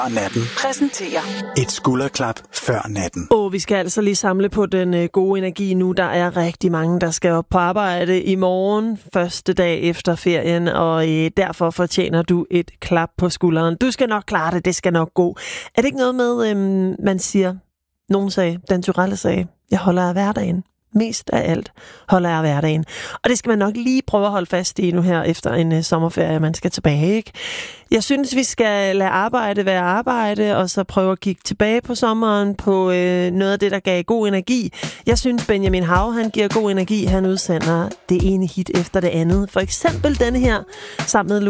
og natten præsenterer et skulderklap før natten. Vi skal altså lige samle på den gode energi nu. Der er rigtig mange, der skal op på arbejde i morgen, første dag efter ferien, og derfor fortjener du et klap på skulderen. Du skal nok klare det, det skal nok gå. Er det ikke noget med, man siger, nogen sagde, Dan Turèll sagde, jeg holder af hverdagen. Mest af alt holder jeg af hverdagen. Og det skal man nok lige prøve at holde fast i nu her efter en sommerferie, man skal tilbage, ikke? Jeg synes, vi skal lade arbejde være arbejde, og så prøve at kigge tilbage på sommeren på noget af det, der gav god energi. Jeg synes, Benjamin Hav, han giver god energi. Han udsender det ene hit efter det andet. For eksempel denne her, sammen med